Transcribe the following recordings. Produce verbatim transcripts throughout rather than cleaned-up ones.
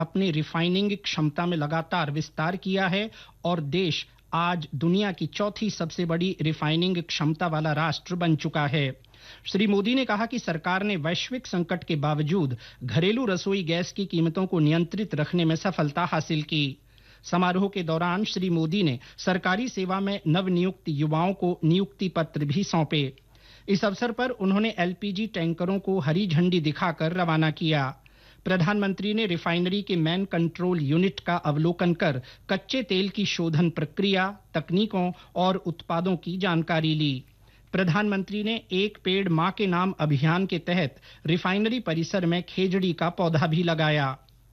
अपनी रिफाइनिंग क्षमता में लगातार विस्तार किया है और देश आज दुनिया की चौथी सबसे बड़ी रिफाइनिंग क्षमता वाला राष्ट्र बन चुका है। श्री मोदी ने कहा कि सरकार ने वैश्विक संकट के बावजूद घरेलू रसोई गैस की कीमतों को नियंत्रित रखने में सफलता हासिल की। समारोह के दौरान श्री मोदी ने सरकारी सेवा में नवनियुक्त युवाओं को नियुक्ति पत्र भी सौंपे। इस अवसर पर उन्होंने एलपीजी टैंकरों को हरी झंडी दिखाकर रवाना किया। प्रधानमंत्री ने रिफाइनरी के मैन कंट्रोल यूनिट का अवलोकन कर कच्चे तेल की शोधन प्रक्रिया, तकनीकों और उत्पादों की जानकारी ली। प्रधानमंत्री ने एक पेड़ मां के नाम अभियान के तहत रिफाइनरी परिसर में खेजड़ी का पौधा भी लगाया।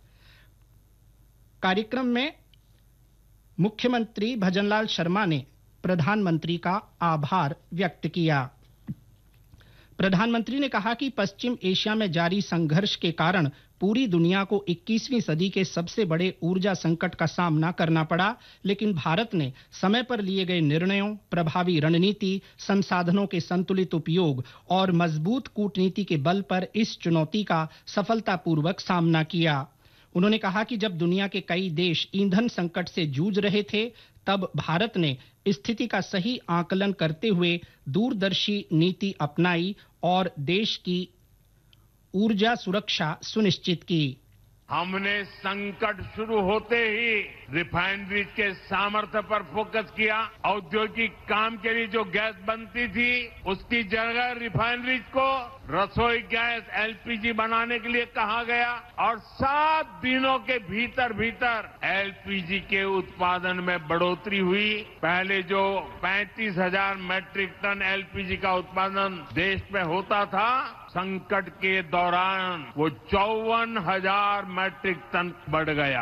कार्यक्रम में मुख्यमंत्री भजनलाल शर्मा ने प्रधानमंत्री का आभार व्यक्त किया। प्रधानमंत्री ने कहा कि पश्चिम एशिया में जारी संघर्ष के कारण पूरी दुनिया को इक्कीसवीं सदी के सबसे बड़े ऊर्जा संकट का सामना करना पड़ा, लेकिन भारत ने समय पर लिए गए निर्णयों, प्रभावी रणनीति, संसाधनों के संतुलित उपयोग और मजबूत कूटनीति के बल पर इस चुनौती का सफलतापूर्वक सामना किया। उन्होंने कहा कि जब दुनिया के कई देश ईंधन संकट से जूझ रहे थे, तब भारत ने स्थिति का सही आकलन करते हुए दूरदर्शी नीति अपनाई और देश की ऊर्जा सुरक्षा सुनिश्चित की। हमने संकट शुरू होते ही रिफाइनरीज के सामर्थ्य पर फोकस किया। औद्योगिक काम के लिए जो गैस बनती थी, उसकी जगह रिफाइनरीज को रसोई गैस एलपीजी बनाने के लिए कहा गया और सात दिनों के भीतर भीतर एलपीजी के उत्पादन में बढ़ोतरी हुई। पहले जो पैंतीस हजार मैट्रिक टन एलपीजी का उत्पादन देश में होता था, संकट के दौरान वो चौवन हजार मैट्रिक टन बढ़ गया।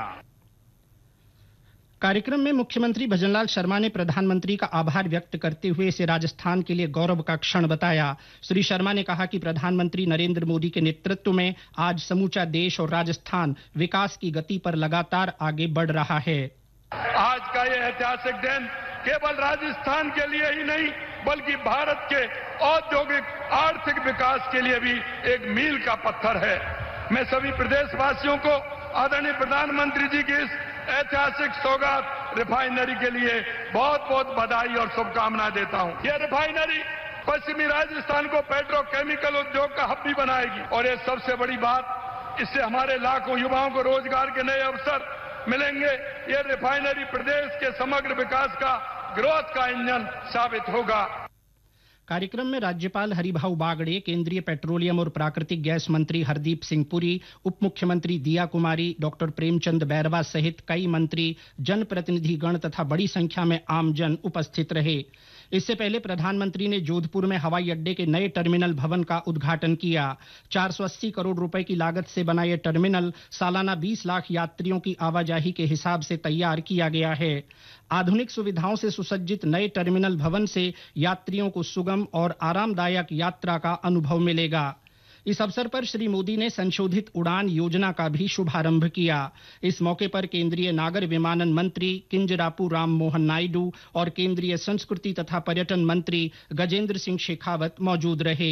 कार्यक्रम में मुख्यमंत्री भजनलाल शर्मा ने प्रधानमंत्री का आभार व्यक्त करते हुए इसे राजस्थान के लिए गौरव का क्षण बताया। श्री शर्मा ने कहा कि प्रधानमंत्री नरेंद्र मोदी के नेतृत्व में आज समूचा देश और राजस्थान विकास की गति पर लगातार आगे बढ़ रहा है। आज का ये ऐतिहासिक दिन केवल राजस्थान के लिए ही नहीं, बल्कि भारत के औद्योगिक आर्थिक विकास के लिए भी एक मील का पत्थर है। मैं सभी प्रदेशवासियों को आदरणीय प्रधानमंत्री जी की इस ऐतिहासिक सौगात रिफाइनरी के लिए बहुत बहुत बधाई और शुभकामनाएं देता हूं। यह रिफाइनरी पश्चिमी राजस्थान को पेट्रोकेमिकल उद्योग का हब भी बनाएगी और ये सबसे बड़ी बात, इससे हमारे लाखों युवाओं को रोजगार के नए अवसर मिलेंगे। यह रिफाइनरी प्रदेश के समग्र विकास का, ग्रोथ का इंजन साबित होगा। कार्यक्रम में राज्यपाल हरिभाऊ बागड़े, केंद्रीय पेट्रोलियम और प्राकृतिक गैस मंत्री हरदीप सिंह पुरी, उप मुख्यमंत्री दिया कुमारी, डॉक्टर प्रेमचंद बैरवा सहित कई मंत्री, जनप्रतिनिधि गण तथा बड़ी संख्या में आमजन उपस्थित रहे। इससे पहले प्रधानमंत्री ने जोधपुर में हवाई अड्डे के नए टर्मिनल भवन का उद्घाटन किया। चार सौ अस्सी करोड़ रुपए की लागत से बना यह टर्मिनल सालाना बीस लाख यात्रियों की आवाजाही के हिसाब से तैयार किया गया है। आधुनिक सुविधाओं से सुसज्जित नए टर्मिनल भवन से यात्रियों को सुगम और आरामदायक यात्रा का अनुभव मिलेगा। इस अवसर पर श्री मोदी ने संशोधित उड़ान योजना का भी शुभारंभ किया। इस मौके पर केंद्रीय नागर विमानन मंत्री किंजरापू राम मोहन नायडू और केंद्रीय संस्कृति तथा पर्यटन मंत्री गजेंद्र सिंह शेखावत मौजूद रहे।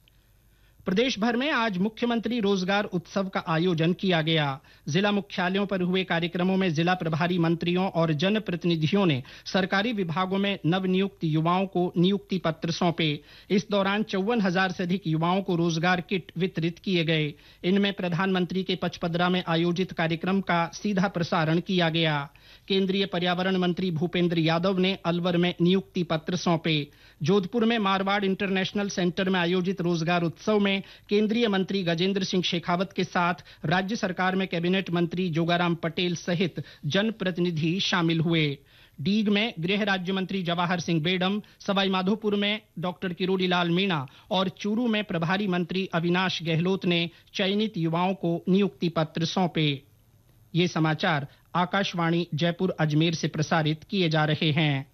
प्रदेश भर में आज मुख्यमंत्री रोजगार उत्सव का आयोजन किया गया। जिला मुख्यालयों पर हुए कार्यक्रमों में जिला प्रभारी मंत्रियों और जनप्रतिनिधियों ने सरकारी विभागों में नवनियुक्त युवाओं को नियुक्ति पत्र सौंपे। इस दौरान चौवन हजार से अधिक युवाओं को रोजगार किट वितरित किए गए। इनमें प्रधानमंत्री के पचपदरा में आयोजित कार्यक्रम का सीधा प्रसारण किया गया। केंद्रीय पर्यावरण मंत्री भूपेंद्र यादव ने अलवर में नियुक्ति पत्र सौंपे। जोधपुर में मारवाड़ इंटरनेशनल सेंटर में आयोजित रोजगार उत्सव में केंद्रीय मंत्री गजेंद्र सिंह शेखावत के साथ राज्य सरकार में कैबिनेट मंत्री जोगाराम पटेल सहित जनप्रतिनिधि शामिल हुए। डीग में गृह राज्य मंत्री जवाहर सिंह बेडम, सवाई माधोपुर में डॉक्टर किरोड़ी लाल मीणा और चूरू में प्रभारी मंत्री अविनाश गहलोत ने चयनित युवाओं को नियुक्ति पत्र सौंपे। ये समाचार आकाशवाणी जयपुर अजमेर से प्रसारित किए जा रहे हैं।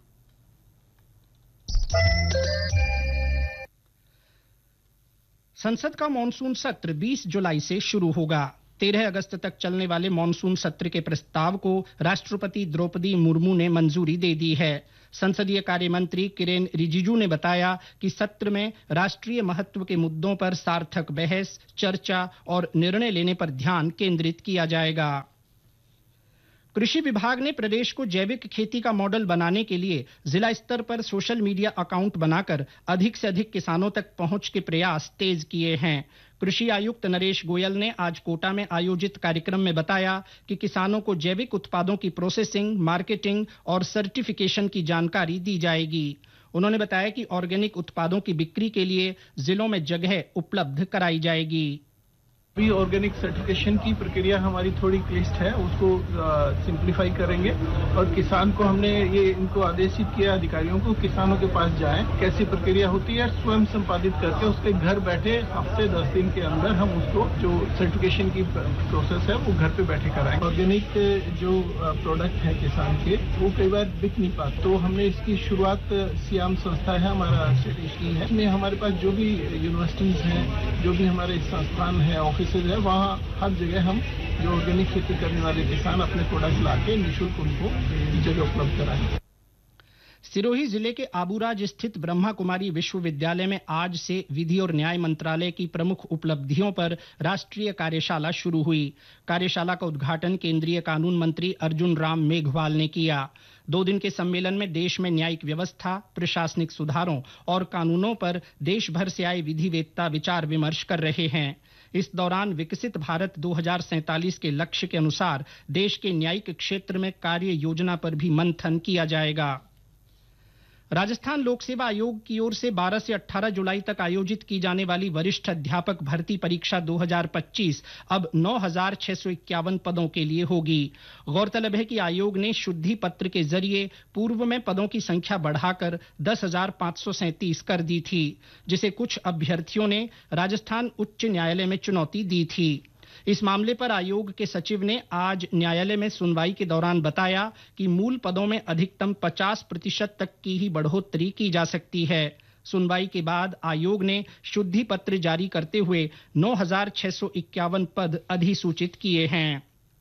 संसद का मॉनसून सत्र बीस जुलाई से शुरू होगा। तेरह अगस्त तक चलने वाले मॉनसून सत्र के प्रस्ताव को राष्ट्रपति द्रौपदी मुर्मू ने मंजूरी दे दी है। संसदीय कार्य मंत्री किरेन रिजिजू ने बताया कि सत्र में राष्ट्रीय महत्व के मुद्दों पर सार्थक बहस, चर्चा और निर्णय लेने पर ध्यान केंद्रित किया जाएगा। कृषि विभाग ने प्रदेश को जैविक खेती का मॉडल बनाने के लिए जिला स्तर पर सोशल मीडिया अकाउंट बनाकर अधिक से अधिक किसानों तक पहुंच के प्रयास तेज किए हैं। कृषि आयुक्त नरेश गोयल ने आज कोटा में आयोजित कार्यक्रम में बताया कि किसानों को जैविक उत्पादों की प्रोसेसिंग, मार्केटिंग और सर्टिफिकेशन की जानकारी दी जाएगी। उन्होंने बताया कि ऑर्गेनिक उत्पादों की बिक्री के लिए जिलों में जगह उपलब्ध कराई जाएगी। अभी ऑर्गेनिक सर्टिफिकेशन की प्रक्रिया हमारी थोड़ी क्लिष्ट है, उसको सिंप्लीफाई करेंगे और किसान को हमने ये इनको आदेशित किया अधिकारियों को किसानों के पास जाएं, कैसी प्रक्रिया होती है स्वयं संपादित करके उसके घर बैठे हफ्ते दस दिन के अंदर हम उसको जो सर्टिफिकेशन की प्रोसेस है वो घर पे बैठे कराएंगे। ऑर्गेनिक जो प्रोडक्ट है किसान के वो कई बार बिक नहीं पाते, तो हमने इसकी शुरुआत सियाम संस्था है हमारा की है, इसमें हमारे पास जो भी यूनिवर्सिटीज हैं, जो भी हमारे संस्थान है, है वहाँ हर जगह हम जो ऑर्गेनिक खेती करने वाले किसान अपने प्रोडक्ट लाके निःशुल्क उनको जगह उपलब्ध कराएंगे। सिरोही जिले के आबूराज स्थित ब्रह्मा कुमारी विश्वविद्यालय में आज से विधि और न्याय मंत्रालय की प्रमुख उपलब्धियों पर राष्ट्रीय कार्यशाला शुरू हुई। कार्यशाला का उद्घाटन केंद्रीय कानून मंत्री अर्जुन राम मेघवाल ने किया। दो दिन के सम्मेलन में देश में न्यायिक व्यवस्था, प्रशासनिक सुधारों और कानूनों पर देश भर से आए विधिवेत्ता विचार विमर्श कर रहे हैं। इस दौरान विकसित भारत दो हज़ार सैंतालीस के लक्ष्य के अनुसार देश के न्यायिक क्षेत्र में कार्य योजना पर भी मंथन किया जाएगा। राजस्थान लोक सेवा आयोग की ओर से बारह से अठारह जुलाई तक आयोजित की जाने वाली वरिष्ठ अध्यापक भर्ती परीक्षा दो हज़ार पच्चीस अब नौ हज़ार छह सौ इक्यावन पदों के लिए होगी। गौरतलब है कि आयोग ने शुद्धि पत्र के जरिए पूर्व में पदों की संख्या बढ़ाकर दस हज़ार पाँच सौ सैंतीस कर दी थी, जिसे कुछ अभ्यर्थियों ने राजस्थान उच्च न्यायालय में चुनौती दी थी। इस मामले पर आयोग के सचिव ने आज न्यायालय में सुनवाई के दौरान बताया कि मूल पदों में अधिकतम पचास प्रतिशत तक की ही बढ़ोतरी की जा सकती है। सुनवाई के बाद आयोग ने शुद्धि पत्र जारी करते हुए नौ हज़ार छह सौ इक्यावन पद अधिसूचित किए हैं।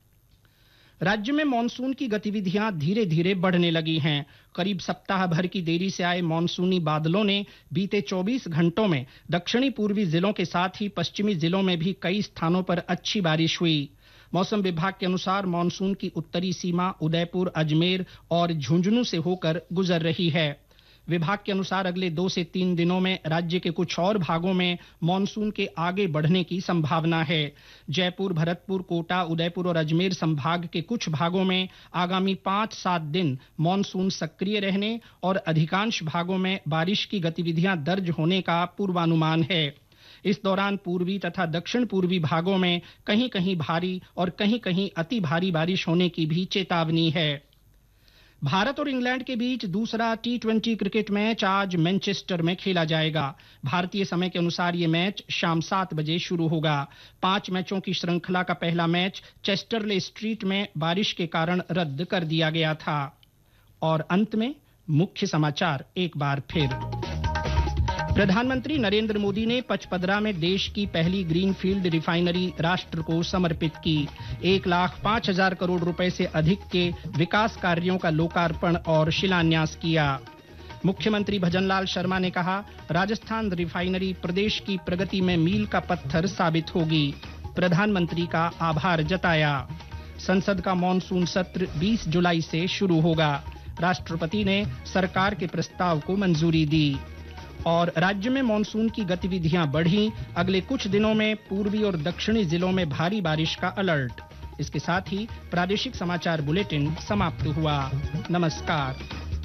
राज्य में मानसून की गतिविधियां धीरे धीरे बढ़ने लगी हैं। करीब सप्ताह भर की देरी से आए मानसूनी बादलों ने बीते चौबीस घंटों में दक्षिणी पूर्वी जिलों के साथ ही पश्चिमी जिलों में भी कई स्थानों पर अच्छी बारिश हुई। मौसम विभाग के अनुसार मानसून की उत्तरी सीमा उदयपुर, अजमेर और झुंझुनू से होकर गुजर रही है। विभाग के अनुसार अगले दो से तीन दिनों में राज्य के कुछ और भागों में मानसून के आगे बढ़ने की संभावना है। जयपुर, भरतपुर, कोटा, उदयपुर और अजमेर संभाग के कुछ भागों में आगामी पाँच सात दिन मानसून सक्रिय रहने और अधिकांश भागों में बारिश की गतिविधियां दर्ज होने का पूर्वानुमान है। इस दौरान पूर्वी तथा दक्षिण पूर्वी भागों में कहीं कहीं भारी और कहीं कहीं अति भारी बारिश होने की भी चेतावनी है। भारत और इंग्लैंड के बीच दूसरा टी ट्वेंटी क्रिकेट मैच आज मैनचेस्टर में खेला जाएगा। भारतीय समय के अनुसार ये मैच शाम सात बजे शुरू होगा। पांच मैचों की श्रृंखला का पहला मैच चेस्टरले स्ट्रीट में बारिश के कारण रद्द कर दिया गया था। और अंत में मुख्य समाचार एक बार फिर। प्रधानमंत्री नरेंद्र मोदी ने पचपदरा में देश की पहली ग्रीनफील्ड रिफाइनरी राष्ट्र को समर्पित की। एक लाख पांच हजार करोड़ रुपए से अधिक के विकास कार्यों का लोकार्पण और शिलान्यास किया। मुख्यमंत्री भजनलाल शर्मा ने कहा, राजस्थान रिफाइनरी प्रदेश की प्रगति में मील का पत्थर साबित होगी। प्रधानमंत्री का आभार जताया। संसद का मॉनसून सत्र बीस जुलाई से शुरू होगा। राष्ट्रपति ने सरकार के प्रस्ताव को मंजूरी दी। और राज्य में मानसून की गतिविधियां बढ़ी। अगले कुछ दिनों में पूर्वी और दक्षिणी जिलों में भारी बारिश का अलर्ट। इसके साथ ही प्रादेशिक समाचार बुलेटिन समाप्त हुआ। नमस्कार।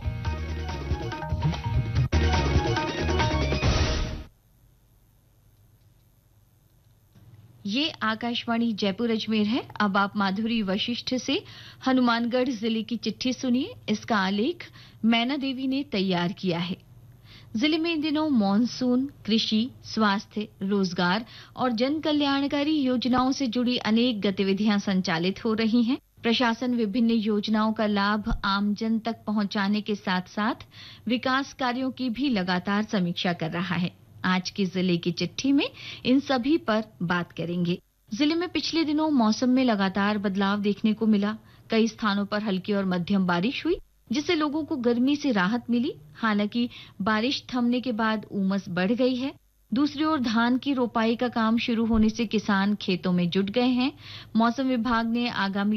ये आकाशवाणी जयपुर अजमेर है। अब आप माधुरी वशिष्ठ से हनुमानगढ़ जिले की चिट्ठी सुनिए। इसका आलेख मैना देवी ने तैयार किया है। जिले में इन दिनों मॉनसून, कृषि, स्वास्थ्य, रोजगार और जन कल्याणकारी योजनाओं से जुड़ी अनेक गतिविधियां संचालित हो रही हैं। प्रशासन विभिन्न योजनाओं का लाभ आमजन तक पहुंचाने के साथ साथ विकास कार्यों की भी लगातार समीक्षा कर रहा है। आज की जिले की चिट्ठी में इन सभी पर बात करेंगे। जिले में पिछले दिनों मौसम में लगातार बदलाव देखने को मिला। कई स्थानों पर हल्की और मध्यम बारिश हुई, जिससे लोगों को गर्मी से राहत मिली। हालांकि बारिश थमने के बाद उमस बढ़ गई है। दूसरी ओर धान की रोपाई का काम शुरू होने से किसान खेतों में जुट गए हैं। मौसम विभाग ने आगामी